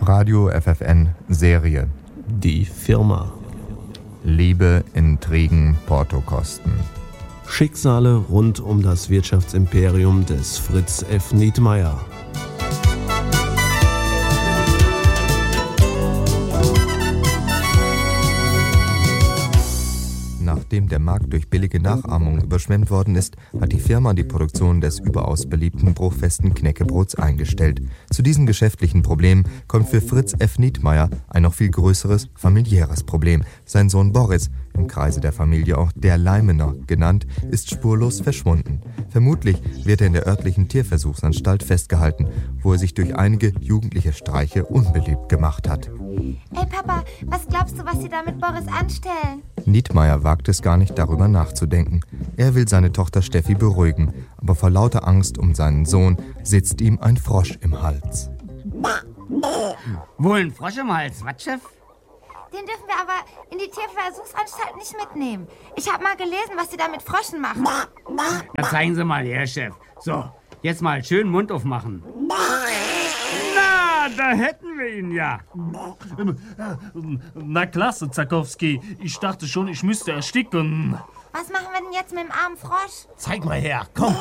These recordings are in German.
Radio FFN Serie. Die Firma. Liebe, Intrigen, Portokosten. Schicksale rund um das Wirtschaftsimperium des Fritz F. Nietmeyer. Nachdem der Markt durch billige Nachahmung überschwemmt worden ist, hat die Firma die Produktion des überaus beliebten bruchfesten Knäckebrots eingestellt. Zu diesen geschäftlichen Problemen kommt für Fritz F. Nietmeyer ein noch viel größeres familiäres Problem. Sein Sohn Boris, im Kreise der Familie auch der Leimener genannt, ist spurlos verschwunden. Vermutlich wird er in der örtlichen Tierversuchsanstalt festgehalten, wo er sich durch einige jugendliche Streiche unbeliebt gemacht hat. Ey Papa, was glaubst du, was sie da mit Boris anstellen? Nietmeyer wagt es gar nicht, darüber nachzudenken. Er will seine Tochter Steffi beruhigen, aber vor lauter Angst um seinen Sohn sitzt ihm ein Frosch im Hals. Wohl ein Frosch im Hals, was, Chef? Den dürfen wir aber in die Tierversuchsanstalt nicht mitnehmen. Ich habe mal gelesen, was sie da mit Fröschen machen. Na, zeigen Sie mal her, Chef. So, jetzt mal schön Mund aufmachen. Na, da hätten wir ihn ja. Na klasse, Zakowski. Ich dachte schon, ich müsste ersticken. Was machen wir denn jetzt mit dem armen Frosch? Zeig mal her, komm.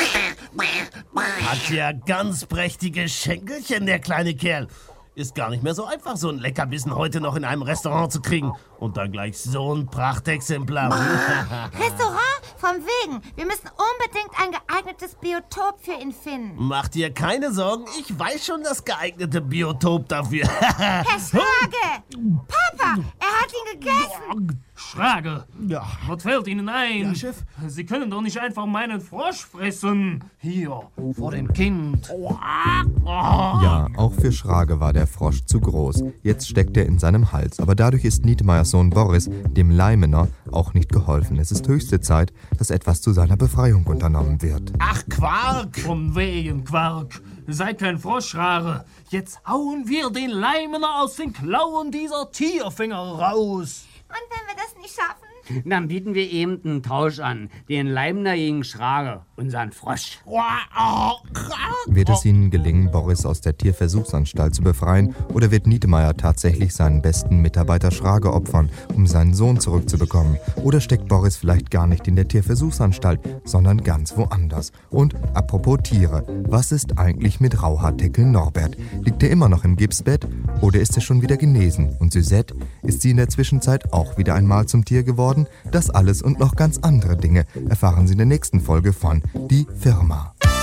Hat ja ganz prächtige Schenkelchen, der kleine Kerl. Ist gar nicht mehr so einfach, so ein Leckerbissen heute noch in einem Restaurant zu kriegen. Und dann gleich so ein Prachtexemplar. Restaurant? Von wegen. Wir müssen unbedingt ein geeignetes Biotop für ihn finden. Mach dir keine Sorgen, ich weiß schon das geeignete Biotop dafür. Herr Schrage! Papa, er hat ihn gegessen. Schrage, Ja. was fällt Ihnen ein? Ja, Chef? Sie können doch nicht einfach meinen Frosch fressen. Hier, vor dem Kind. Ja, auch für Schrage war der Frosch zu groß. Jetzt steckt er in seinem Hals. Aber dadurch ist Nietmeyers Sohn Boris, dem Leimener, auch nicht geholfen. Es ist höchste Zeit, dass etwas zu seiner Befreiung unternommen wird. Ach, Quark! Von wegen, Quark. Sei kein Froschrare. Jetzt hauen wir den Leimener aus den Klauen dieser Tierfänger raus. Und wenn wir das nicht schaffen? Dann bieten wir eben einen Tausch an. Den Leimner gegen Schrage, unseren Frosch. Wird es ihnen gelingen, Boris aus der Tierversuchsanstalt zu befreien, oder wird Nietmeyer tatsächlich seinen besten Mitarbeiter Schrage opfern, um seinen Sohn zurückzubekommen? Oder steckt Boris vielleicht gar nicht in der Tierversuchsanstalt, sondern ganz woanders? Und apropos Tiere, was ist eigentlich mit Rauhaardeckel Norbert? Liegt er immer noch im Gipsbett oder ist er schon wieder genesen? Und Suzette, ist sie in der Zwischenzeit auch wieder einmal zum Tier geworden? Das alles und noch ganz andere Dinge erfahren Sie in der nächsten Folge von Die Firma.